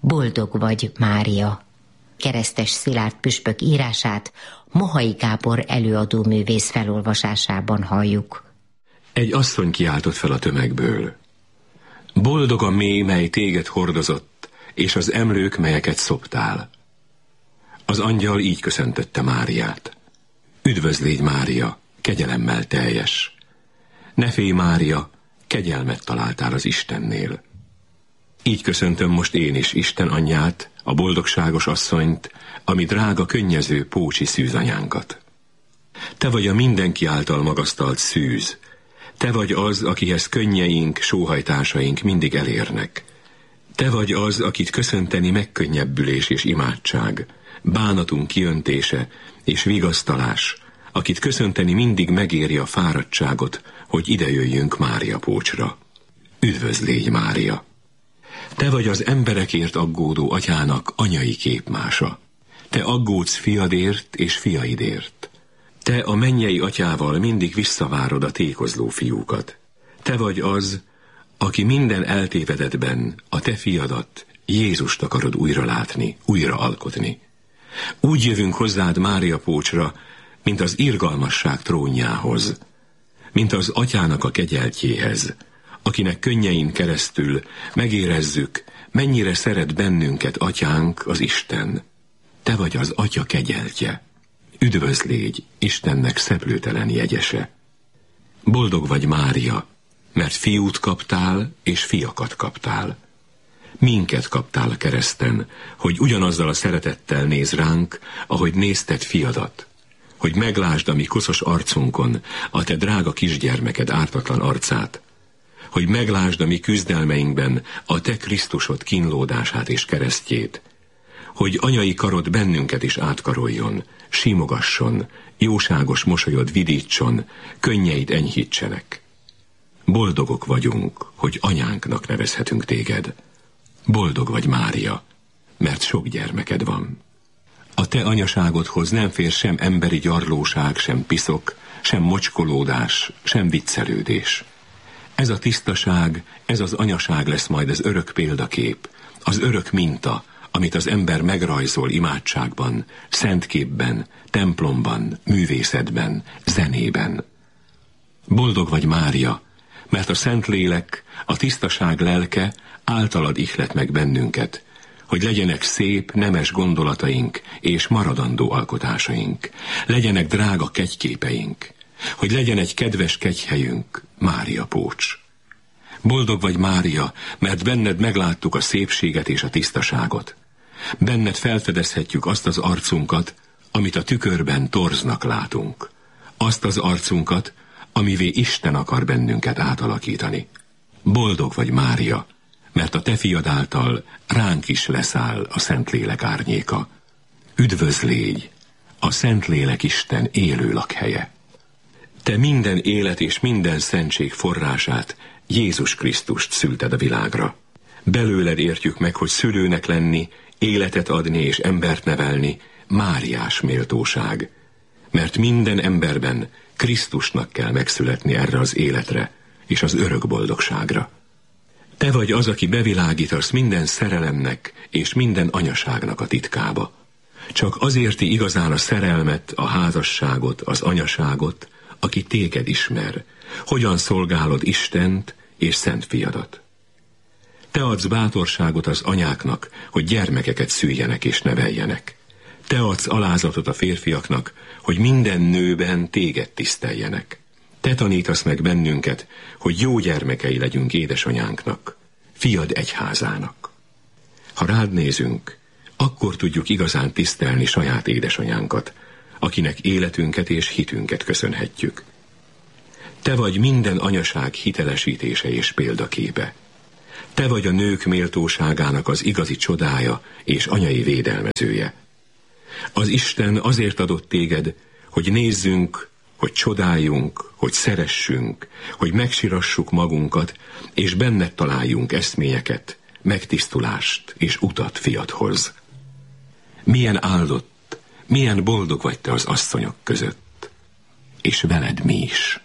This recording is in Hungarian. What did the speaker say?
Boldog vagy, Mária. Keresztes Szilárd püspök írását Mohai Gábor előadóművész felolvasásában halljuk. Egy asszony kiáltott fel a tömegből. Boldog a mély, mely téged hordozott, és az emlők, melyeket szoptál. Az angyal így köszöntötte Máriát. Üdvözlégy, Mária, kegyelemmel teljes. Ne félj, Mária, kegyelmet találtál az Istennél. Így köszöntöm most én is Isten anyját, a boldogságos asszonyt, ami drága, könnyező pócsi szűzanyánkat. Te vagy a mindenki által magasztalt szűz. Te vagy az, akihez könnyeink, sóhajtásaink mindig elérnek. Te vagy az, akit köszönteni megkönnyebbülés és imádság, bánatunk kiöntése és vigasztalás, akit köszönteni mindig megéri a fáradtságot, hogy idejöjjünk Mária pócsra. Üdvözlégy, Mária! Te vagy az emberekért aggódó atyának anyai képmása. Te aggódsz fiadért és fiaidért. Te a mennyei atyával mindig visszavárod a tékozló fiúkat. Te vagy az, aki minden eltévedetben a te fiadat, Jézust akarod újra látni, újra alkotni. Úgy jövünk hozzád Mária pócsra, mint az irgalmasság trónjához, mint az atyának a kegyeltjéhez, akinek könnyein keresztül megérezzük, mennyire szeret bennünket atyánk, az Isten. Te vagy az atya kegyeltje. Üdvözlégy, Istennek szeplőtelen jegyese. Boldog vagy, Mária, mert fiút kaptál, és fiakat kaptál. Minket kaptál a kereszten, hogy ugyanazzal a szeretettel néz ránk, ahogy nézted fiadat, hogy meglásd a mi koszos arcunkon a te drága kisgyermeked ártatlan arcát, hogy meglásd a mi küzdelmeinkben a te Krisztusod kínlódását és keresztjét, hogy anyai karod bennünket is átkaroljon, simogasson, jóságos mosolyod vidítson, könnyeid enyhítsenek. Boldogok vagyunk, hogy anyánknak nevezhetünk téged. Boldog vagy, Mária, mert sok gyermeked van. A te anyaságodhoz nem fér sem emberi gyarlóság, sem piszok, sem mocskolódás, sem viccelődés. Ez a tisztaság, ez az anyaság lesz majd az örök példakép, az örök minta, amit az ember megrajzol imádságban, szentképben, templomban, művészetben, zenében. Boldog vagy, Mária, mert a Szentlélek, a tisztaság lelke általad ihlet meg bennünket, hogy legyenek szép, nemes gondolataink és maradandó alkotásaink, legyenek drága kegyképeink, hogy legyen egy kedves kegyhelyünk, Mária pócs. Boldog vagy, Mária, mert benned megláttuk a szépséget és a tisztaságot. Benned felfedezhetjük azt az arcunkat, amit a tükörben torznak látunk. Azt az arcunkat, amivé Isten akar bennünket átalakítani. Boldog vagy, Mária, mert a te fiad által ránk is leszáll a Szentlélek árnyéka. Üdvözlégy, a Szentlélek Isten élő lakhelye. Te minden élet és minden szentség forrását, Jézus Krisztust szülted a világra. Belőled értjük meg, hogy szülőnek lenni, életet adni és embert nevelni, Máriás méltóság. Mert minden emberben Krisztusnak kell megszületni erre az életre és az örök boldogságra. Te vagy az, aki bevilágítasz minden szerelemnek és minden anyaságnak a titkába. Csak az érti igazán a szerelmet, a házasságot, az anyaságot, aki téged ismer, hogyan szolgálod Istent és Szent Fiadat. Te adsz bátorságot az anyáknak, hogy gyermekeket szüljenek és neveljenek. Te adsz alázatot a férfiaknak, hogy minden nőben téged tiszteljenek. Te tanítasz meg bennünket, hogy jó gyermekei legyünk édesanyánknak, fiad egyházának. Ha rád nézünk, akkor tudjuk igazán tisztelni saját édesanyánkat, akinek életünket és hitünket köszönhetjük. Te vagy minden anyaság hitelesítése és példaképe. Te vagy a nők méltóságának az igazi csodája és anyai védelmezője. Az Isten azért adott téged, hogy nézzünk, hogy csodáljunk, hogy szeressünk, hogy megsirassuk magunkat, és benned találjunk eszményeket, megtisztulást és utat fiadhoz. Milyen áldott, milyen boldog vagy te az asszonyok között, és veled mi is.